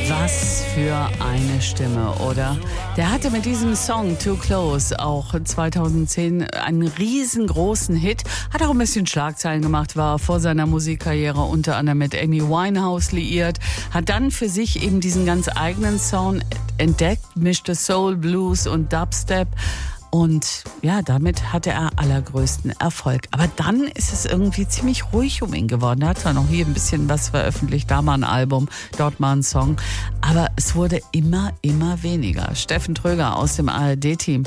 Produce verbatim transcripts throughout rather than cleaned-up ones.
Was für eine Stimme, oder? Der hatte mit diesem Song Too Close auch zweitausendzehn einen riesengroßen Hit, hat auch ein bisschen Schlagzeilen gemacht, war vor seiner Musikkarriere unter anderem mit Amy Winehouse liiert, hat dann für sich eben diesen ganz eigenen Sound entdeckt, mischte Soul, Blues und Dubstep. Und ja, damit hatte er allergrößten Erfolg. Aber dann ist es irgendwie ziemlich ruhig um ihn geworden. Er hat zwar noch hier ein bisschen was veröffentlicht, da mal ein Album, dort mal ein Song. Aber es wurde immer, immer weniger. Steffen Tröger aus dem A R D-Team.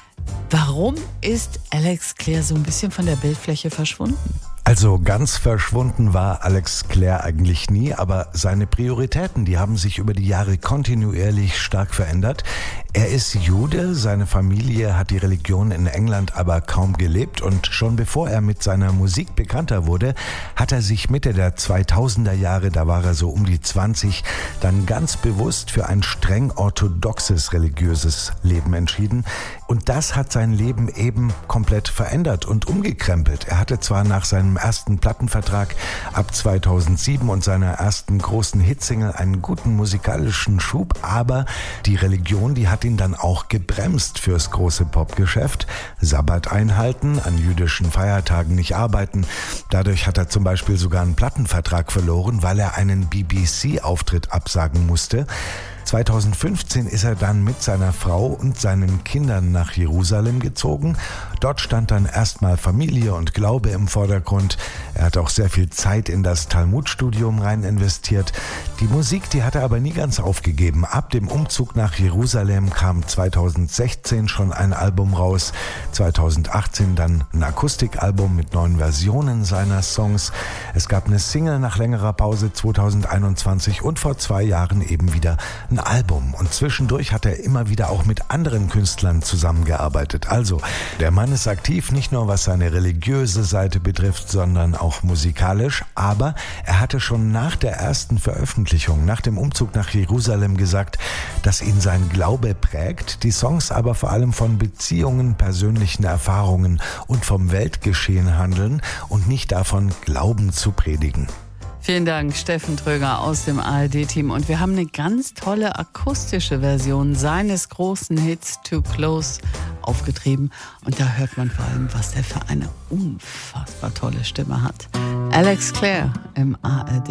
Warum ist Alex Clare so ein bisschen von der Bildfläche verschwunden? Also ganz verschwunden war Alex Clare eigentlich nie, aber seine Prioritäten, die haben sich über die Jahre kontinuierlich stark verändert. Er ist Jude, seine Familie hat die Religion in England aber kaum gelebt und schon bevor er mit seiner Musik bekannter wurde, hat er sich Mitte der zweitausender Jahre, da war er so um die zwanzig, dann ganz bewusst für ein streng orthodoxes religiöses Leben entschieden. Und das hat sein Leben eben komplett verändert und umgekrempelt. Er hatte zwar nach seinem ersten Plattenvertrag ab zweitausendsieben und seiner ersten großen Hitsingle einen guten musikalischen Schub, aber die Religion, die hat ihn dann auch gebremst fürs große Popgeschäft. Sabbat einhalten, an jüdischen Feiertagen nicht arbeiten. Dadurch hat er zum Beispiel sogar einen Plattenvertrag verloren, weil er einen B B C-Auftritt absagen musste. zweitausendfünfzehn ist er dann mit seiner Frau und seinen Kindern nach Jerusalem gezogen. Dort stand dann erstmal Familie und Glaube im Vordergrund. Er hat auch sehr viel Zeit in das Talmudstudium rein investiert. Die Musik, die hat er aber nie ganz aufgegeben. Ab dem Umzug nach Jerusalem kam zweitausendsechzehn schon ein Album raus. zweitausendachtzehn dann ein Akustikalbum mit neuen Versionen seiner Songs. Es gab eine Single nach längerer Pause zweitausendeinundzwanzig und vor zwei Jahren eben wieder ein Album. Und zwischendurch hat er immer wieder auch mit anderen Künstlern zusammengearbeitet. Also, der Mann ist aktiv, nicht nur was seine religiöse Seite betrifft, sondern auch musikalisch. Aber er hatte schon nach der ersten Veröffentlichung, nach dem Umzug nach Jerusalem gesagt, dass ihn sein Glaube prägt, die Songs aber vor allem von Beziehungen, persönlichen Erfahrungen und vom Weltgeschehen handeln und nicht davon, Glauben zu predigen. Vielen Dank, Steffen Tröger aus dem A R D-Team. Und wir haben eine ganz tolle akustische Version seines großen Hits Too Close aufgetrieben. Und da hört man vor allem, was der für eine unfassbar tolle Stimme hat. Alex Clare im A R D.